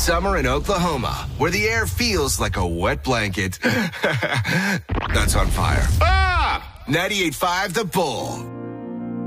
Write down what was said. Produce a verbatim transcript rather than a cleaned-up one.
summer in Oklahoma, where the air feels like a wet blanket. That's on fire. Ah! ninety-eight point five The Bull.